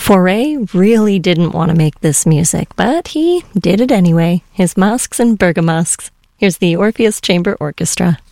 Fauré really didn't want to make this music, but he did it anyway. His Masques and Bergamasques. Here's the Orpheus Chamber Orchestra.